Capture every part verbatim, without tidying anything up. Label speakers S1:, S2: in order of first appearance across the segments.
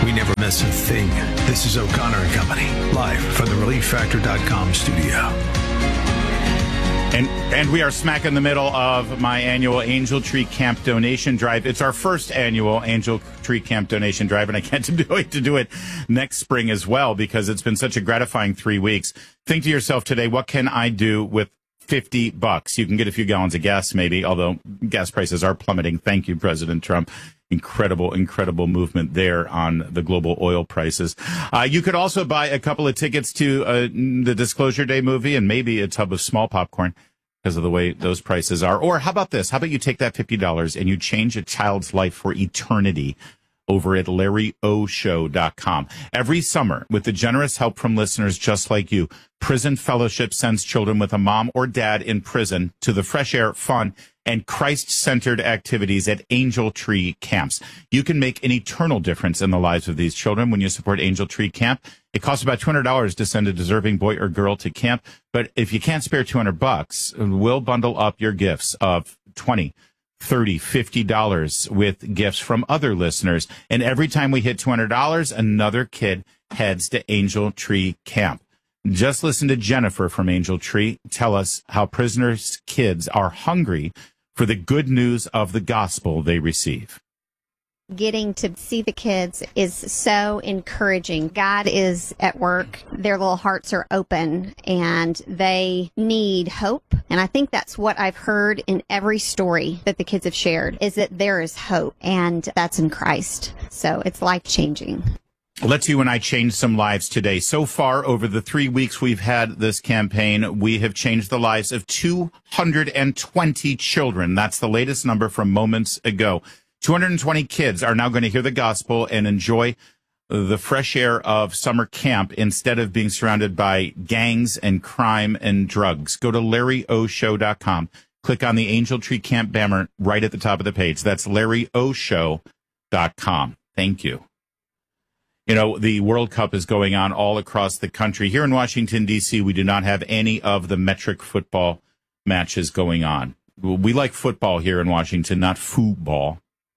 S1: We never miss a thing. This is O'Connor and Company, live from the relief factor dot com studio.
S2: And and we are smack in the middle of my annual Angel Tree Camp donation drive. It's our first annual Angel Tree Camp donation drive, and I can't wait to do it next spring as well because it's been such a gratifying three weeks. Think to yourself today, what can I do with fifty bucks? You can get a few gallons of gas, maybe, although gas prices are plummeting. Thank you, President Trump. Incredible, incredible movement there on the global oil prices. Uh, you could also buy a couple of tickets to uh, the Disclosure Day movie and maybe a tub of small popcorn because of the way those prices are. Or how about this? How about you take that fifty dollars and you change a child's life for eternity over at Larry O Show dot com. Every summer, with the generous help from listeners just like you, Prison Fellowship sends children with a mom or dad in prison to the fresh air, fun, and Christ-centered activities at Angel Tree Camps. You can make an eternal difference in the lives of these children when you support Angel Tree Camp. It costs about two hundred dollars to send a deserving boy or girl to camp, but if you can't spare two hundred bucks, we'll bundle up your gifts of twenty, thirty, fifty dollars with gifts from other listeners. And every time we hit two hundred dollars, another kid heads to Angel Tree Camp. Just listen to Jennifer from Angel Tree tell us how prisoners' kids are hungry for the good news of the gospel they receive.
S3: Getting to see the kids is so encouraging. God is at work. Their little hearts are open and they need hope. And I think that's what I've heard in every story that the kids have shared is that there is hope and that's in Christ. So it's life-changing.
S2: Let's you and I change some lives today. So far, over the three weeks we've had this campaign, we have changed the lives of two hundred twenty children. That's the latest number from moments ago. two hundred twenty kids are now going to hear the gospel and enjoy the fresh air of summer camp instead of being surrounded by gangs and crime and drugs. Go to Larry O Show dot com. Click on the Angel Tree Camp banner right at the top of the page. That's Larry O Show dot com. Thank you. You know, the World Cup is going on all across the country. Here in Washington, D C, we do not have any of the metric football matches going on. We like football here in Washington, not football.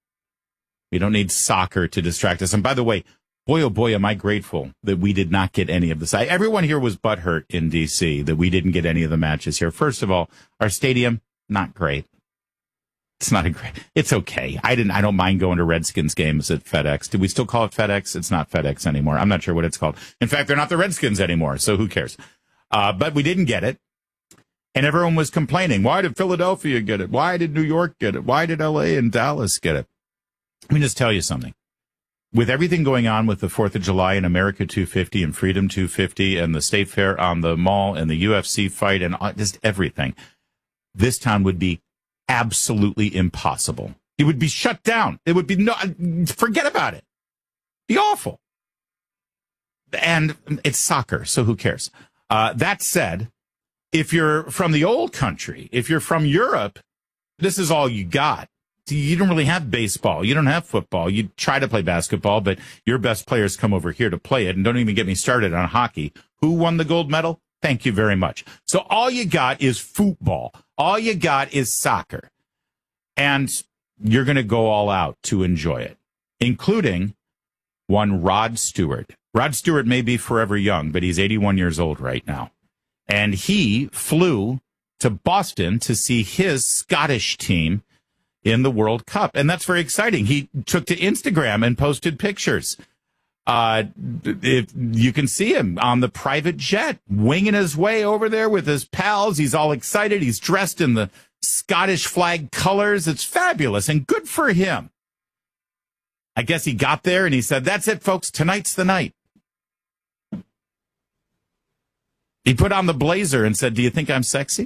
S2: We don't need soccer to distract us. And by the way, boy, oh boy, am I grateful that we did not get any of this. I, everyone here was butthurt in D C that we didn't get any of the matches here. First of all, our stadium, not great. It's not a great, it's okay. I didn't, I don't mind going to Redskins games at FedEx. Do we still call it FedEx? It's not FedEx anymore. I'm not sure what it's called. In fact, they're not the Redskins anymore, so who cares? Uh, but we didn't get it. And everyone was complaining. Why did Philadelphia get it? Why did New York get it? Why did L A and Dallas get it? Let me just tell you something. With everything going on with the fourth of July and America two fifty and Freedom two fifty and the State Fair on the mall and the U F C fight and just everything, this town would be absolutely impossible. It would be shut down. It would be no, forget about it. Be awful. And it's soccer, so who cares? Uh, that said, if you're from the old country, if you're from Europe, this is all you got. You don't really have baseball. You don't have football. You try to play basketball, but your best players come over here to play it. And don't even get me started on hockey. Who won the gold medal? Thank you very much. So all you got is football. All you got is soccer. And you're going to go all out to enjoy it, including one Rod Stewart. Rod Stewart may be forever young, but he's eighty-one years old right now. And he flew to Boston to see his Scottish team in the World Cup. And that's very exciting. He took to Instagram and posted pictures. Uh, if you can see him on the private jet, winging his way over there with his pals. He's all excited. He's dressed in the Scottish flag colors. It's fabulous and good for him. I guess he got there and he said, that's it, folks. Tonight's the night. He put on the blazer and said, do you think I'm sexy?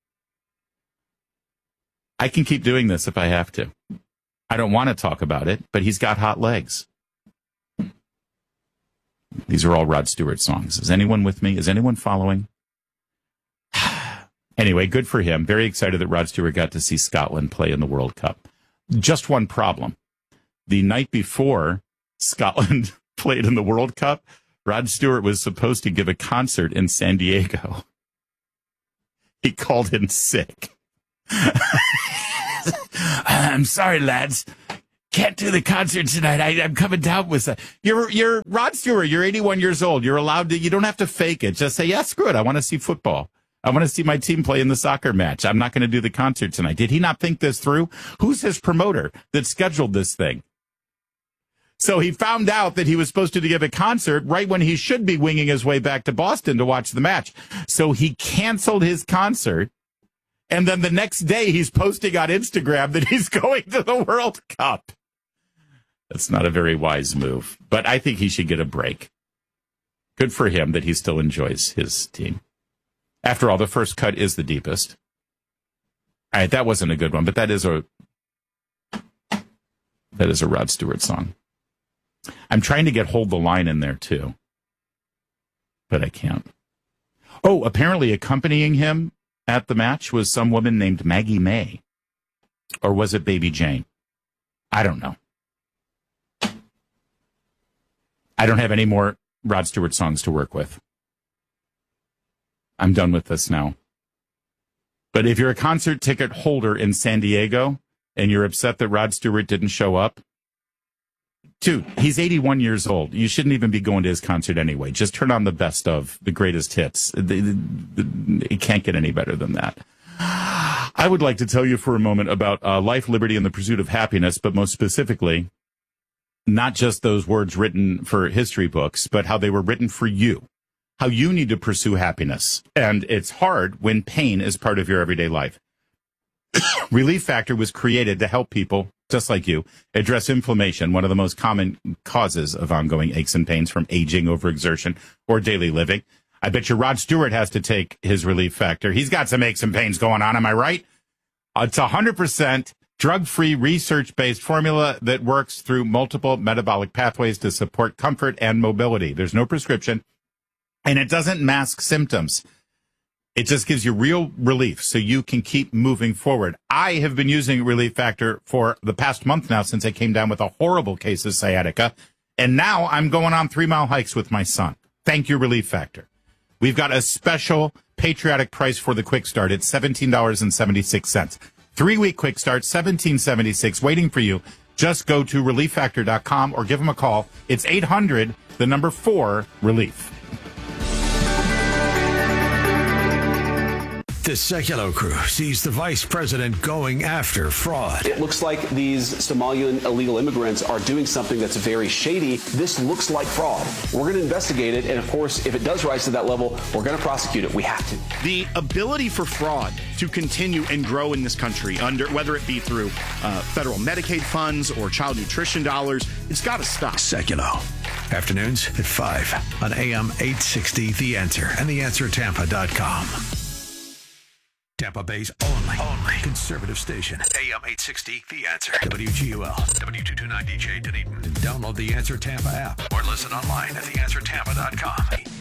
S2: I can keep doing this if I have to. I don't want to talk about it, but he's got hot legs. These are all Rod Stewart songs. Is anyone with me? Is anyone following? Anyway, good for him. Very excited that Rod Stewart got to see Scotland play in the World Cup. Just one problem. The night before Scotland played in the World Cup, Rod Stewart was supposed to give a concert in San Diego. He called in sick. I'm sorry, lads. can't do the concert tonight. I, I'm coming down with a, you're, you're Rod Stewart. You're eighty-one years old. You're allowed to, you don't have to fake it. Just say, yeah, screw it. I want to see football. I want to see my team play in the soccer match. I'm not going to do the concert tonight. Did he not think this through? Who's his promoter that scheduled this thing? So he found out that he was supposed to give a concert right when he should be winging his way back to Boston to watch the match. So he canceled his concert. And then the next day he's posting on Instagram that he's going to the World Cup. That's not a very wise move, but I think he should get a break. Good for him that he still enjoys his team. After all, the first cut is the deepest. All right, that wasn't a good one, but that is a that is a Rod Stewart song. I'm trying to get Hold the Line in there, too, but I can't. Oh, apparently accompanying him at the match was some woman named Maggie May. Or was it Baby Jane? I don't know. I don't have any more Rod Stewart songs to work with. I'm done with this now. But if you're a concert ticket holder in San Diego and you're upset that Rod Stewart didn't show up, dude, he's eighty-one years old. You shouldn't even be going to his concert anyway. Just turn on the best of the greatest hits. It can't get any better than that. I would like to tell you for a moment about uh, life, liberty, and the pursuit of happiness, but most specifically, not just those words written for history books, but how they were written for you, how you need to pursue happiness. And it's hard when pain is part of your everyday life. Relief Factor was created to help people, just like you, address inflammation, one of the most common causes of ongoing aches and pains from aging, overexertion, or daily living. I bet you Rod Stewart has to take his Relief Factor. He's got some aches and pains going on, am I right? It's a one hundred percent drug-free, research-based formula that works through multiple metabolic pathways to support comfort and mobility. There's no prescription, and it doesn't mask symptoms. It just gives you real relief so you can keep moving forward. I have been using Relief Factor for the past month now since I came down with a horrible case of sciatica, and now I'm going on three-mile hikes with my son. Thank you, Relief Factor. We've got a special patriotic price for the Quick Start. It's seventeen dollars and seventy-six cents. Three-week Quick Start, seventeen seventy-six, waiting for you. Just go to relief factor dot com or give them a call. It's eight hundred, the number four, relief.
S1: The Sekulow crew sees the vice president going after fraud.
S4: It looks like these Somalian illegal immigrants are doing something that's very shady. This looks like fraud. We're going to investigate it, and of course, if it does rise to that level, we're going to prosecute it. We have to.
S5: The ability for fraud to continue and grow in this country, under whether it be through uh, federal Medicaid funds or child nutrition dollars, it's got to stop.
S1: Sekulow. Afternoons at five on A M eight sixty, The Answer, and the answer tampa dot com. Tampa Bay's only, only conservative station. A M eight sixty, The Answer. W G U L, W two twenty-nine D J Dunedin. And download the Answer Tampa app or listen online at the answer tampa dot com.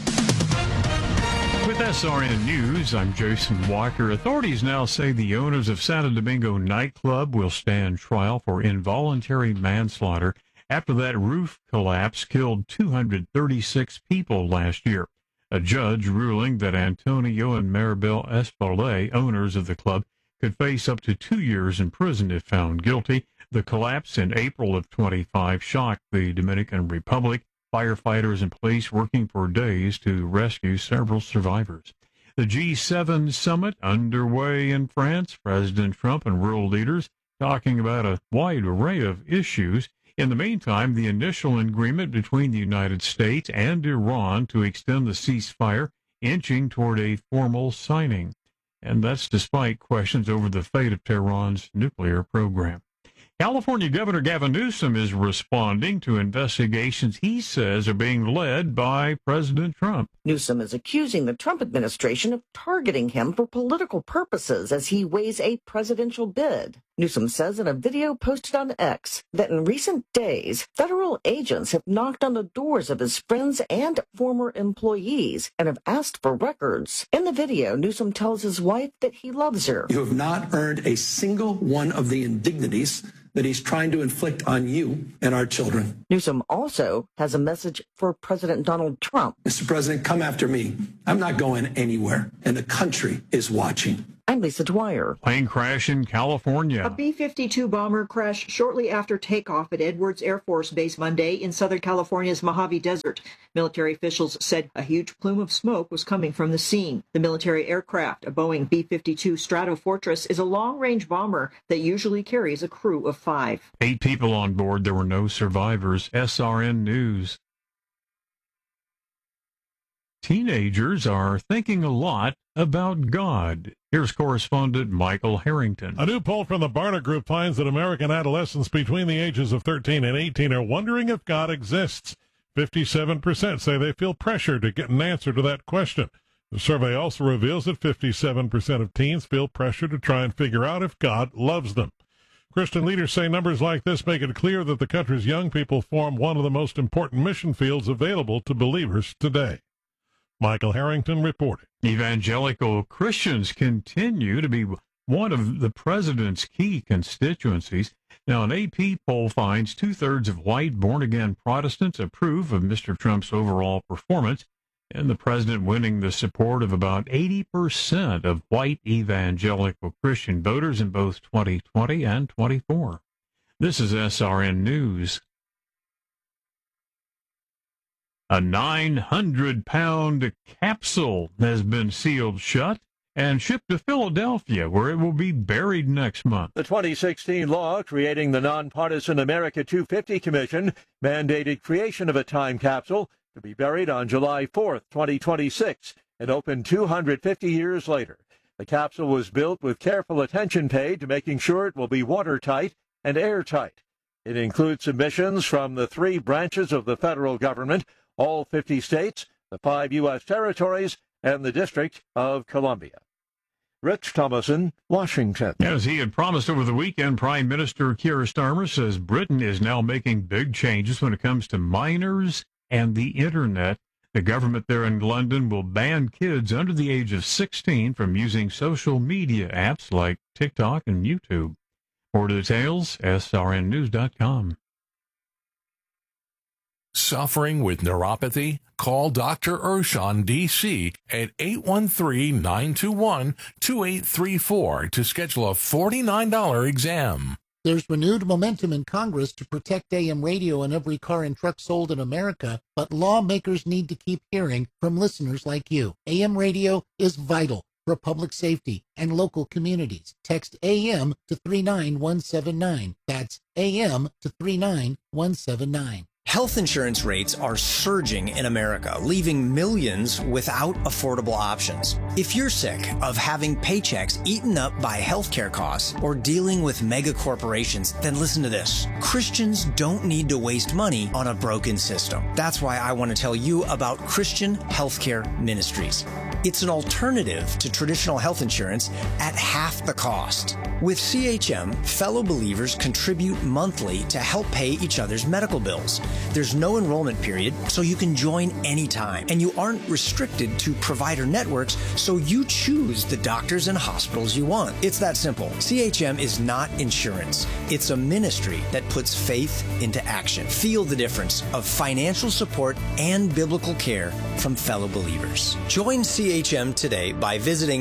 S6: With S R N News, I'm Jason Walker. Authorities now say the owners of Santo Domingo nightclub will stand trial for involuntary manslaughter after that roof collapse killed two hundred thirty-six people last year. A judge ruling that Antonio and Maribel Espolay, owners of the club, could face up to two years in prison if found guilty. The collapse in April of twenty-five shocked the Dominican Republic. Firefighters and police working for days to rescue several survivors. The G seven summit underway in France. President Trump and world leaders talking about a wide array of issues. In the meantime, the initial agreement between the United States and Iran to extend the ceasefire inching toward a formal signing. And that's despite questions over the fate of Tehran's nuclear program. California Governor Gavin Newsom is responding to investigations he says are being led by President Trump.
S7: Newsom is accusing the Trump administration of targeting him for political purposes as he weighs a presidential bid. Newsom says in a video posted on X that in recent days, federal agents have knocked on the doors of his friends and former employees and have asked for records. In the video, Newsom tells his wife that he loves her.
S8: You have not earned a single one of the indignities that he's trying to inflict on you and our children.
S7: Newsom also has a message for President Donald Trump.
S8: Mister President, come after me. I'm not going anywhere, and the country is watching.
S7: I'm I'm Lisa Dwyer.
S6: Plane crash in California.
S9: A B fifty-two bomber crashed shortly after takeoff at Edwards Air Force Base Monday in Southern California's Mojave Desert. Military officials said a huge plume of smoke was coming from the scene. The military aircraft, a Boeing B fifty-two Stratofortress, is a long-range bomber that usually carries a crew of five.
S6: Eight people on board. There were no survivors. S R N News. Teenagers are thinking a lot about God. Here's correspondent Michael Harrington.
S10: A new poll from the Barna Group finds that American adolescents between the ages of thirteen and eighteen are wondering if God exists. fifty-seven percent say they feel pressure to get an answer to that question. The survey also reveals that fifty-seven percent of teens feel pressure to try and figure out if God loves them. Christian leaders say numbers like this make it clear that the country's young people form one of the most important mission fields available to believers today. Michael Harrington reported.
S6: Evangelical Christians continue to be one of the president's key constituencies. Now, an A P poll finds two-thirds of white born-again Protestants approve of Mister Trump's overall performance, and the president winning the support of about eighty percent of white evangelical Christian voters in both twenty twenty and twenty-four. This is S R N News. A nine hundred pound capsule has been sealed shut and shipped to Philadelphia, where it will be buried next month.
S11: The twenty sixteen law creating the nonpartisan America two fifty Commission mandated creation of a time capsule to be buried on July fourth, twenty twenty-six, and open two hundred fifty years later. The capsule was built with careful attention paid to making sure it will be watertight and airtight. It includes submissions from the three branches of the federal government, all fifty states, the five U S territories, and the District of Columbia. Rich Thomason, Washington.
S6: As he had promised over the weekend, Prime Minister Keir Starmer says Britain is now making big changes when it comes to minors and the Internet. The government there in London will ban kids under the age of sixteen from using social media apps like TikTok and YouTube. For details, S R N news dot com.
S12: Suffering with neuropathy? Call Doctor Urshan, D C at eight one three, nine two one, two eight three four to schedule a forty-nine dollars exam.
S13: There's renewed momentum in Congress to protect A M radio in every car and truck sold in America, but lawmakers need to keep hearing from listeners like you. A M radio is vital for public safety and local communities. Text A M to three nine one seven nine. That's A M to three nine one seven nine.
S14: Health insurance rates are surging in America, leaving millions without affordable options. If you're sick of having paychecks eaten up by healthcare costs or dealing with mega corporations, then listen to this. Christians don't need to waste money on a broken system. That's why I want to tell you about Christian Healthcare Ministries. It's an alternative to traditional health insurance at half the cost. With C H M, fellow believers contribute monthly to help pay each other's medical bills. There's no enrollment period, so you can join anytime. And you aren't restricted to provider networks, so you choose the doctors and hospitals you want. It's that simple. C H M is not insurance. It's a ministry that puts faith into action. Feel the difference of financial support and biblical care from fellow believers. Join C H M today by visiting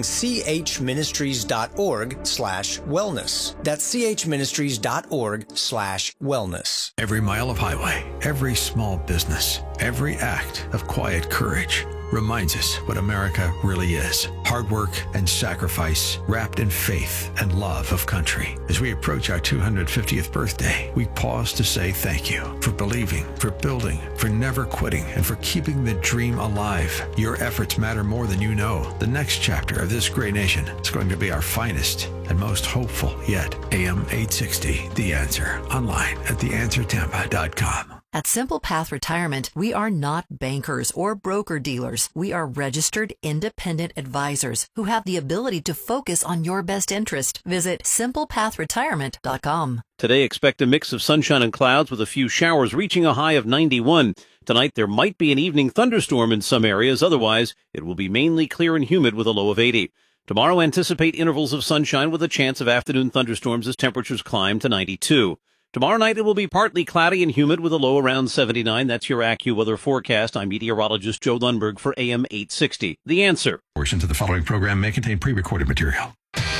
S14: chministries.org slash wellness. That's chministries.org slash wellness.
S1: Every mile of highway, every small business, every act of quiet courage reminds us what America really is. Hard work and sacrifice wrapped in faith and love of country. As we approach our two hundred fiftieth birthday, we pause to say thank you for believing, for building, for never quitting, and for keeping the dream alive. Your efforts matter more than you know. The next chapter of this great nation is going to be our finest and most hopeful yet. A M eight sixty, The Answer. Online at the answer tampa dot com.
S15: At Simple Path Retirement, we are not bankers or broker-dealers. We are registered independent advisors who have the ability to focus on your best interest. Visit simple path retirement dot com.
S16: Today, expect a mix of sunshine and clouds with a few showers reaching a high of ninety-one. Tonight, there might be an evening thunderstorm in some areas. Otherwise, it will be mainly clear and humid with a low of eighty. Tomorrow, anticipate intervals of sunshine with a chance of afternoon thunderstorms as temperatures climb to ninety-two. Tomorrow night, it will be partly cloudy and humid with a low around seventy-nine. That's your AccuWeather forecast. I'm meteorologist Joe Lundberg for A M eight sixty. The Answer.
S1: Portions of the following program may contain pre-recorded material.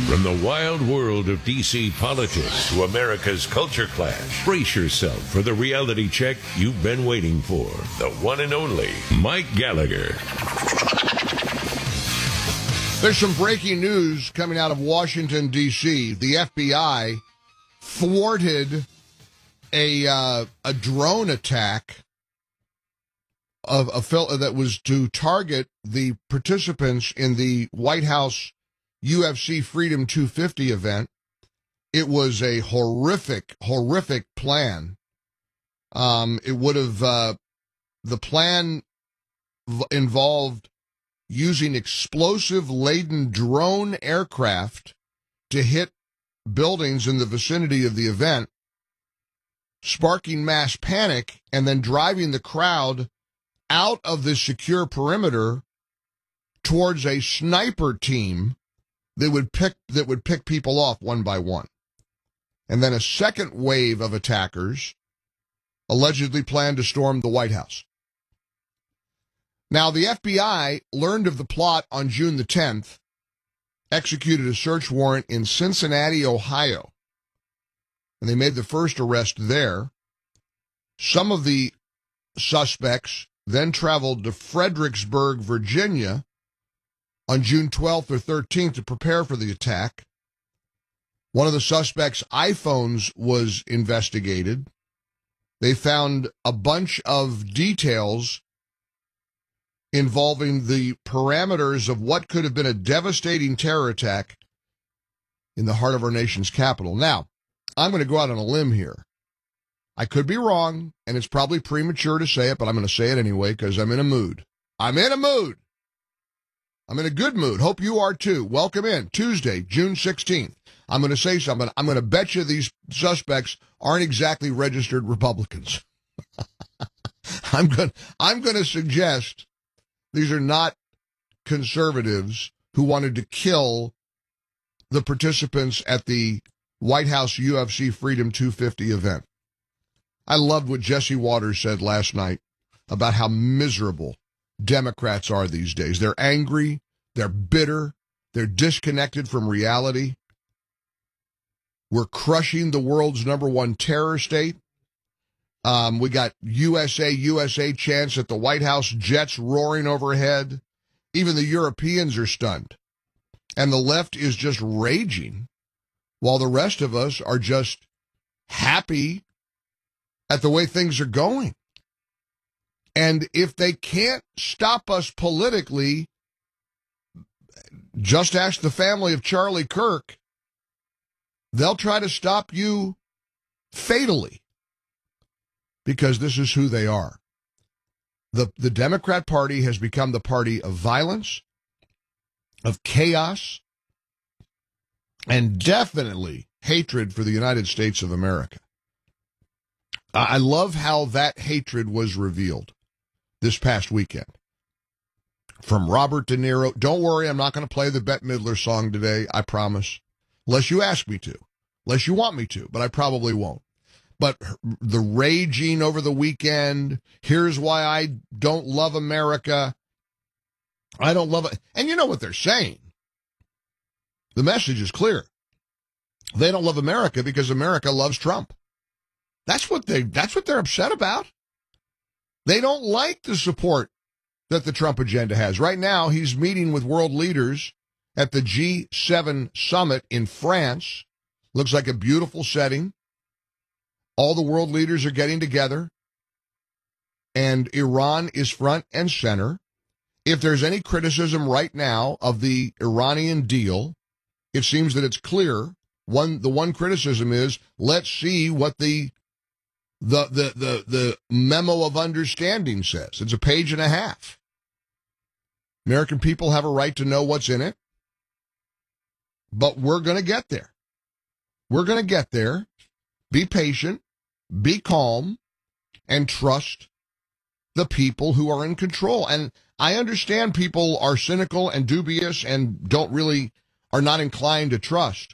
S17: From the wild world of D C politics to America's culture clash, brace yourself for the reality check you've been waiting for. The one and only Mike Gallagher.
S18: There's some breaking news coming out of Washington, D C The F B I thwarted a uh, a drone attack of a fil- that was to target the participants in the White House U F C Freedom two fifty event. It was a horrific, horrific plan. Um, it would have, uh, the plan v- involved using explosive-laden drone aircraft to hit buildings in the vicinity of the event, sparking mass panic, and then driving the crowd out of the secure perimeter towards a sniper team that would pick that would pick people off one by one. And then a second wave of attackers allegedly planned to storm the White House. Now, the F B I learned of the plot on June the tenth, executed a search warrant in Cincinnati, Ohio, and they made the first arrest there. Some of the suspects then traveled to Fredericksburg, Virginia, on June twelfth or thirteenth to prepare for the attack. One of the suspects' iPhones was investigated. They found a bunch of details involving the parameters of what could have been a devastating terror attack in the heart of our nation's capital. Now, I'm going to go out on a limb here. I could be wrong, and it's probably premature to say it, but I'm going to say it anyway because I'm in a mood. I'm in a mood. I'm in a good mood. Hope you are too. Welcome in. Tuesday, June sixteenth. I'm going to say something. I'm going to bet you these suspects aren't exactly registered Republicans. I'm going I'm going to suggest these are not conservatives who wanted to kill the participants at the White House U F C Freedom two fifty event. I loved what Jesse Waters said last night about how miserable Democrats are these days. They're angry, they're bitter, they're disconnected from reality. We're crushing the world's number one terror state. Um, we got U S A, U S A chants at the White House, jets roaring overhead. Even the Europeans are stunned. And the left is just raging, while the rest of us are just happy at the way things are going. And if they can't stop us politically, just ask the family of Charlie Kirk. They'll try to stop you fatally, because this is who they are. The, the Democrat Party has become the party of violence, of chaos, and definitely hatred for the United States of America. I love how that hatred was revealed this past weekend. From Robert De Niro. Don't worry, I'm not going to play the Bette Midler song today, I promise. Unless you ask me to. Unless you want me to, but I probably won't. But the raging over the weekend, here's why I don't love America. I don't love it. And you know what they're saying. The message is clear. They don't love America because America loves Trump. That's what they, that's what they're upset about. They don't like the support that the Trump agenda has. Right now, he's meeting with world leaders at the G seven summit in France. Looks like a beautiful setting. All the world leaders are getting together, and Iran is front and center. If there's any criticism right now of the Iranian deal, it seems that it's clear. One, the one criticism is, let's see what the the the the, the memo of understanding says. It's a page and a half. American people have a right to know what's in it, but we're going to get there. We're going to get there. Be patient, be calm, and trust the people who are in control. And I understand people are cynical and dubious and don't really, are not inclined to trust.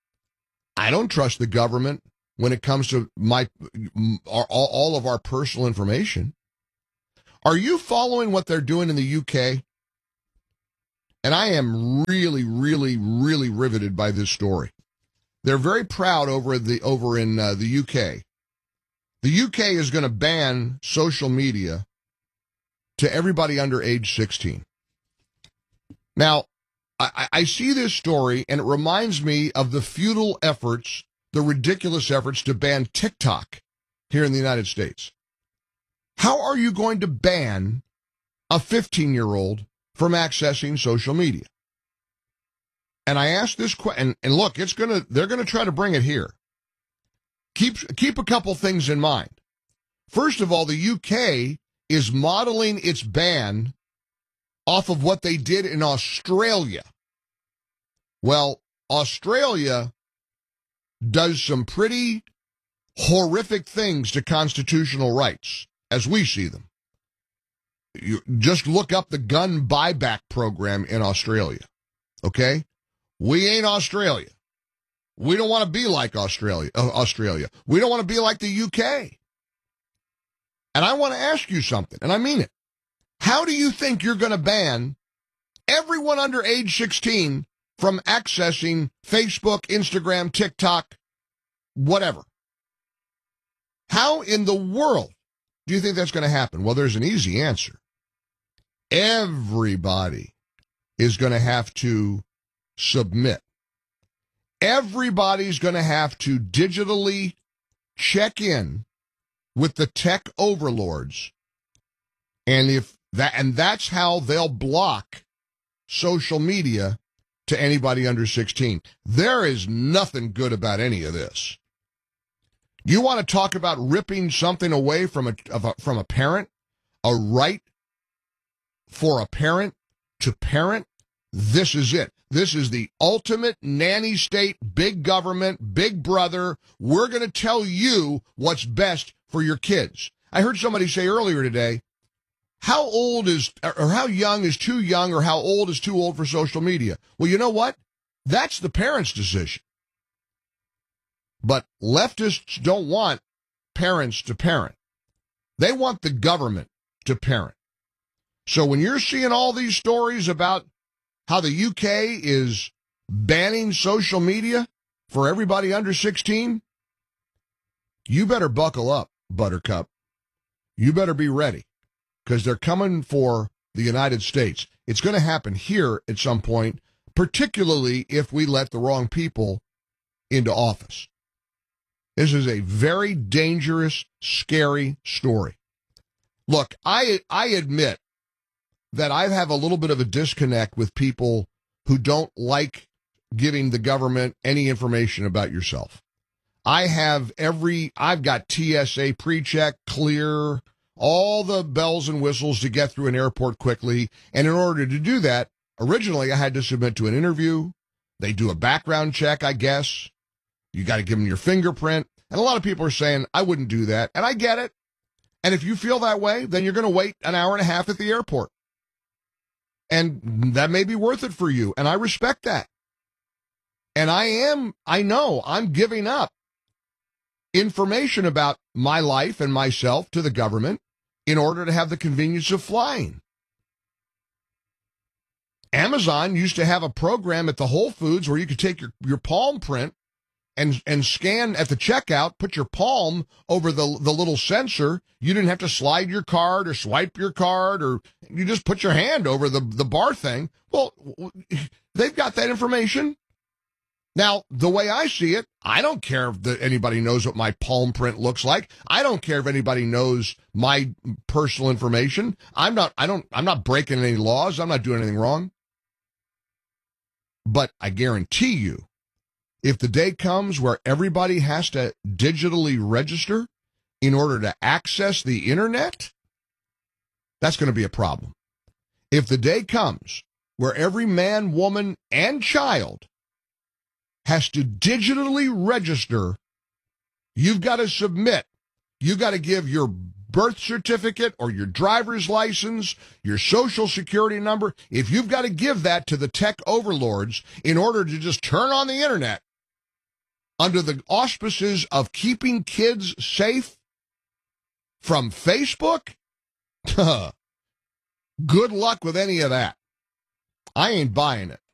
S18: I don't trust the government when it comes to my our, all of our personal information. Are you following what they're doing in the U K? And I am really, really, really riveted by this story. They're very proud over the over in uh, the U K. The U K is going to ban social media to everybody under age sixteen. Now, I, I see this story, and it reminds me of the futile efforts, the ridiculous efforts to ban TikTok here in the United States. How are you going to ban a fifteen-year-old from accessing social media? And I asked this question, and look, it's gonna they're gonna try to bring it here. Keep keep a couple things in mind. First of all, the U K is modeling its ban off of what they did in Australia. Well, Australia does some pretty horrific things to constitutional rights, as we see them. You just look up the gun buyback program in Australia, okay? We ain't Australia. We don't want to be like Australia. Uh, Australia. We don't want to be like the U K. And I want to ask you something, and I mean it. How do you think you're going to ban everyone under age sixteen from accessing Facebook, Instagram, TikTok, whatever? How in the world do you think that's going to happen? Well, there's an easy answer. Everybody is going to have to submit. Everybody's going to have to digitally check in with the tech overlords. And if that, and that's how they'll block social media to anybody under sixteen. There is nothing good about any of this. You want to talk about ripping something away from a, of a from a parent, a right for a parent to parent? This is it. This is the ultimate nanny state, big government, big brother. We're going to tell you what's best for your kids. I heard somebody say earlier today, how old is, or how young is too young, or how old is too old for social media? Well, you know what? That's the parents' decision. But leftists don't want parents to parent. They want the government to parent. So when you're seeing all these stories about how the U K is banning social media for everybody under sixteen, you better buckle up, Buttercup. You better be ready, because they're coming for the United States. It's going to happen here at some point, particularly if we let the wrong people into office. This is a very dangerous, scary story. Look, I I admit that I have a little bit of a disconnect with people who don't like giving the government any information about yourself. I have every, I've got T S A pre-check, clear, all the bells and whistles to get through an airport quickly. And in order to do that, originally I had to submit to an interview. They do a background check, I guess. You got to give them your fingerprint. And a lot of people are saying, I wouldn't do that. And I get it. And if you feel that way, then you're going to wait an hour and a half at the airport. And that may be worth it for you. And I respect that. And I am, I know I'm giving up information about my life and myself to the government in order to have the convenience of flying. Amazon used to have a program at the Whole Foods where you could take your, your palm print and and scan at the checkout, put your palm over the the little sensor. You didn't have to slide your card or swipe your card, or you just put your hand over the, the bar thing. Well, they've got that information. Now, the way I see it, I don't care if the, anybody knows what my palm print looks like. I don't care if anybody knows my personal information. I'm not, I don't, I'm not breaking any laws. I'm not doing anything wrong. But I guarantee you, if the day comes where everybody has to digitally register in order to access the internet, that's going to be a problem. If the day comes where every man, woman, and child has to digitally register, you've got to submit. You've got to give your birth certificate or your driver's license, your social security number. If you've got to give that to the tech overlords in order to just turn on the internet under the auspices of keeping kids safe from Facebook, good luck with any of that. I ain't buying it.